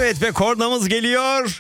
Evet ve kornamız geliyor.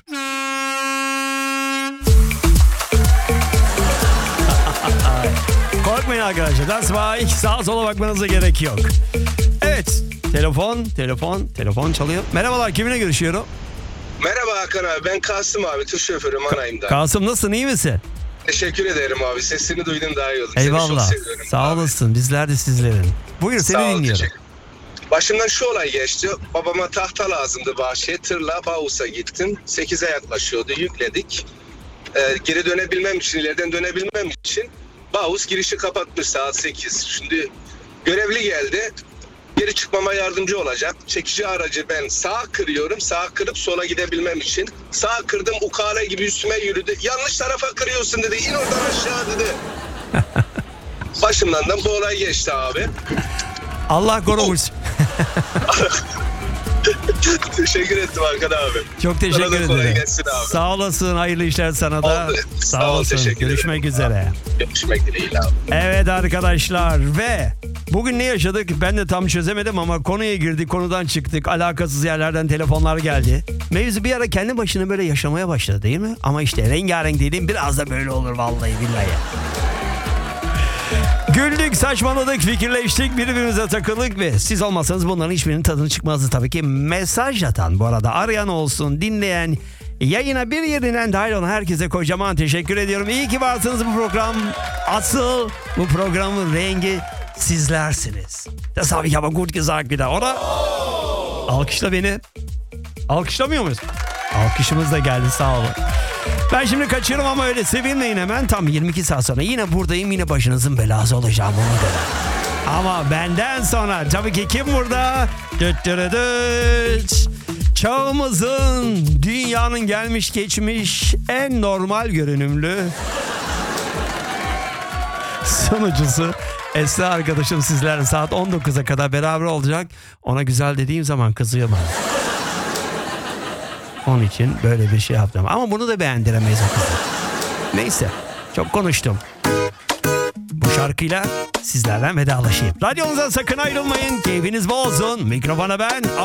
Korkmayın arkadaşlar. That's why sağa sola bakmanıza gerek yok. Evet. Telefon çalıyor. Merhabalar, kiminle görüşüyorum? Merhaba Hakan abi, ben Kasım abi, tır şoförü Manayım'dan. Kasım, nasılsın, iyi misin? Teşekkür ederim abi, sesini duydum daha iyi oldu. Eyvallah. Seni çok seviyorum Sağ abi. olasın, bizler de sizlerin. Buyur, Sağ seni ol, dinliyorum. teşekkür. Başımdan şu olay geçti. Babama tahta lazımdı bahçeye. Tırla Bağus'a gittim. 8'e yaklaşıyordu. Yükledik. Geri dönebilmem için, ileriden dönebilmem için Bağus girişi kapatmış saat 8. Şimdi görevli geldi. Geri çıkmama yardımcı olacak. Çekici aracı ben sağa kırıyorum. Sağa kırıp sola gidebilmem için. Sağa kırdım, ukale gibi üstüme yürüdü. Yanlış tarafa kırıyorsun dedi. İn oradan aşağı dedi. Başımdan da bu olay geçti abi. Allah korumuş. Teşekkür ettim Hakan abi. Çok teşekkür Sana da kolay ederim. gelsin abi. Sağ olasın, hayırlı işler sana da. Oldu. Sağ ol, olasın. teşekkür ederim. Görüşmek üzere. Görüşmek dileğiyle abi. Evet arkadaşlar, ve bugün ne yaşadık ben de tam çözemedim ama konuya girdik, konudan çıktık, alakasız yerlerden telefonlar geldi. Mevzu bir ara kendi başına böyle yaşamaya başladı, değil mi? Ama işte rengarenk dediğim biraz da böyle olur vallahi billahi. Güldük, saçmaladık, fikirleştik, birbirimize takıldık ve siz olmasanız bunların hiçbirinin tadını çıkmazdı tabii ki. Mesaj atan, bu arada arayan olsun, dinleyen, yayına bir yerinden dahil olan herkese kocaman teşekkür ediyorum. İyi ki varsınız bu program. Asıl bu programın rengi sizlersiniz. Das habe ich aber gut gesagt wieder, oder? Alkışla beni. Alkışlamıyor muyuz? Alkışımız da geldi, sağ olun. Ben şimdi kaçıyorum ama öyle sevinmeyin hemen. Tam 22 saat sonra yine buradayım, yine başınızın belası olacağım onu da. Ama benden sonra tabii ki kim burada? Çağımızın, dünyanın gelmiş geçmiş en normal görünümlü sunucusu Esra arkadaşım sizlerle saat 19'a kadar beraber olacak. Ona güzel dediğim zaman kızıyor bana. Onun için böyle bir şey yaptım. Ama bunu da beğendiremeyiz o kızı. Neyse, çok konuştum. Bu şarkıyla sizlerden vedalaşayım. Radyonuza sakın ayrılmayın. Keyfiniz bol olsun. Mikrofona ben